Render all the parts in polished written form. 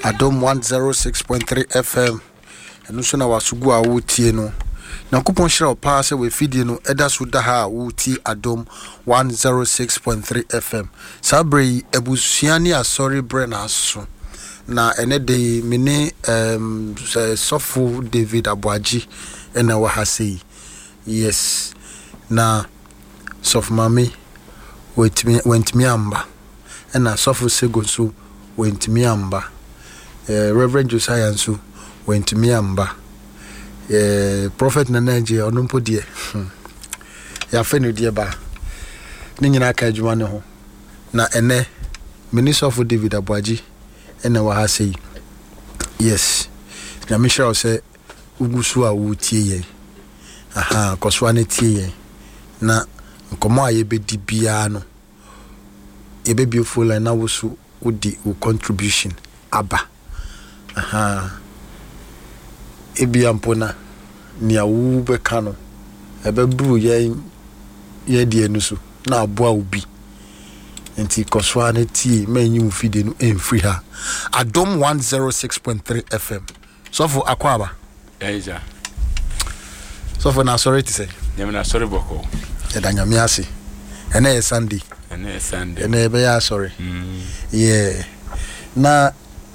Adom 106.3 FM. And also na wasugu a wutie no. Na kupon shira pa se we fidie no eda so da ha wuti Adom 106.3 FM. Sabre ebusuani asori bre na so. Na ene de mini Sofo David Abuaji ena wa hasei. Yes. Na Sof Mami went me amba. Ena Sofo Segonso went me amba. Reverend Josiah Nsu went me amba. Prophet Nanaje onumpo die. Ya fenu die ba. Ni nyina ka adwuma ne ho. Na ene Minister of David Abuaji ena wa ha sei. Yes. Na me sure say ugusu a wutie ye. Aha, koswa ne tie ye. Na nkomo a ye bedi bia no. Ye be beautiful na wusu udi u contribution aba. Aha. Ebi ampona ni awu beka no ebe bru ye die nusu na aboa obi enti koswa ne tie manyi mfide no emfri ha Adom 106.3 FM Sofo akwaba eja Sofo na sorry to say nyame na sorry boko edanyame ase ene Sunday ene ebe ya sorry yeah na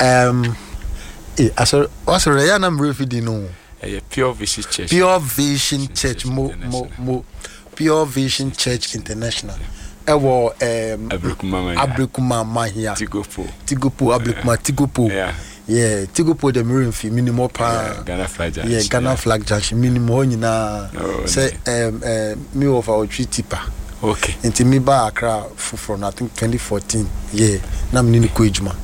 asore ya na mrefidi no Pure Vision Church. Pure Vision Church Pure Vision Church International. Ewo Abrikuma Mahia. Tigopo Abrikuma Tigopo. Yeah, Tigopo the Mirimfi minimum pa. Ghana flag junction. Yeah, Ghana flag junction minimum nyina. Say me of our tipa. Okay. Inti mi ba Accra from I think 2014. Yeah, na mnini ko ejuma.